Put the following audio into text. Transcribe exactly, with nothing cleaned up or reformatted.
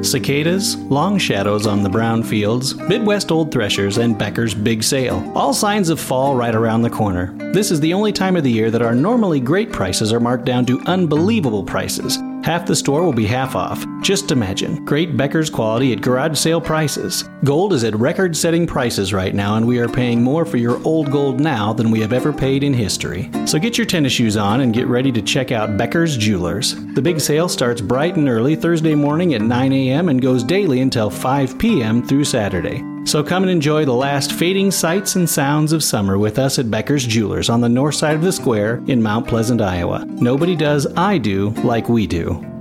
Cicadas, long shadows on the brown fields, Midwest old threshers, and Becker's big sale. All signs of fall right around the corner. This is the only time of the year that our normally great prices are marked down to unbelievable prices. Half the store will be half off. Just imagine. Great Becker's quality at garage sale prices. Gold is at record-setting prices right now, and we are paying more for your old gold now than we have ever paid in history. So get your tennis shoes on and get ready to check out Becker's Jewelers. The big sale starts bright and early Thursday morning at nine a.m. and goes daily until five p.m. through Saturday. So come and enjoy the last fading sights and sounds of summer with us at Becker's Jewelers on the north side of the square in Mount Pleasant, Iowa. Nobody does I do like we do.